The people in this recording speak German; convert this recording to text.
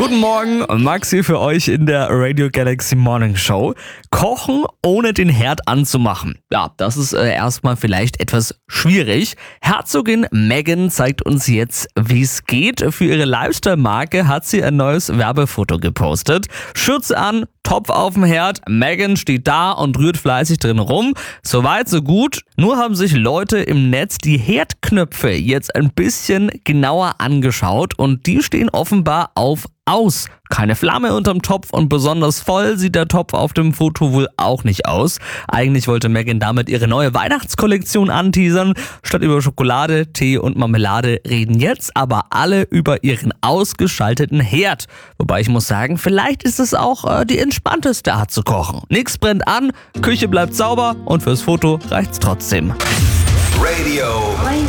Guten Morgen, Max hier für euch in der Radio Galaxy Morning Show. Kochen ohne den Herd anzumachen. Ja, das ist erstmal vielleicht etwas schwierig. Herzogin Meghan zeigt uns jetzt, wie es geht. Für ihre Lifestyle-Marke hat sie ein neues Werbefoto gepostet. Schürze an, Topf auf dem Herd, Meghan steht da und rührt fleißig drin rum. Soweit, so gut. Nur haben sich Leute im Netz die Herdknöpfe jetzt ein bisschen genauer angeschaut und die stehen offenbar auf aus. Keine Flamme unterm Topf und besonders voll sieht der Topf auf dem Foto wohl auch nicht aus. Eigentlich wollte Meghan damit ihre neue Weihnachtskollektion anteasern. Statt über Schokolade, Tee und Marmelade reden jetzt aber alle über ihren ausgeschalteten Herd. Wobei ich muss sagen, vielleicht ist es auch die entspannteste Art zu kochen. Nichts brennt an, Küche bleibt sauber und fürs Foto reicht's trotzdem. Radio